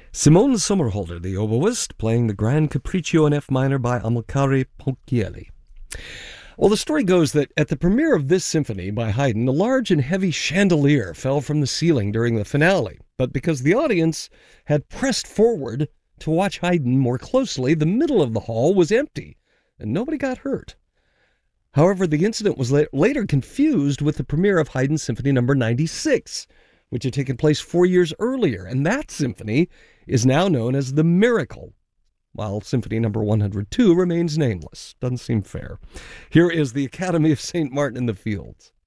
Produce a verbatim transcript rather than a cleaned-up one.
Simone Sommerholder, the oboist, playing the Grand Capriccio in F minor by Amilcare Ponchielli. Well, the story goes that at the premiere of this symphony by Haydn, a large and heavy chandelier fell from the ceiling during the finale. But because the audience had pressed forward to watch Haydn more closely, the middle of the hall was empty, and nobody got hurt. However, the incident was later confused with the premiere of Haydn's Symphony number ninety-six, which had taken place four years earlier, and that symphony is now known as The Miracle, while Symphony number one hundred two remains nameless. Doesn't seem fair. Here is the Academy of Saint Martin in the Fields.